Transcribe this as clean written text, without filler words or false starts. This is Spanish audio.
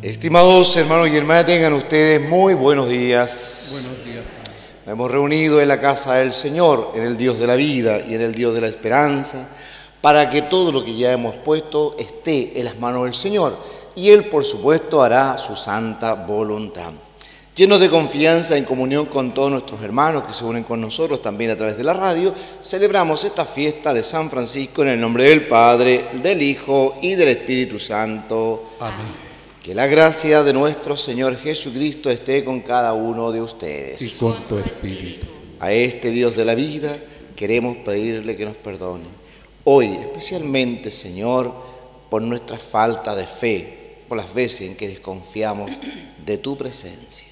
Estimados hermanos y hermanas, tengan ustedes muy buenos días. Buenos días. Nos hemos reunido en la casa del Señor, en el Dios de la vida y en el Dios de la esperanza, para que todo lo que ya hemos puesto esté en las manos del Señor y Él, por supuesto, hará su santa voluntad. Llenos de confianza en comunión con todos nuestros hermanos que se unen con nosotros también a través de la radio, celebramos esta fiesta de San Francisco en el nombre del Padre, del Hijo y del Espíritu Santo. Amén. Que la gracia de nuestro Señor Jesucristo esté con cada uno de ustedes. Y con tu espíritu. A este Dios de la vida queremos pedirle que nos perdone. Hoy, especialmente, Señor, por nuestra falta de fe, por las veces en que desconfiamos de tu presencia.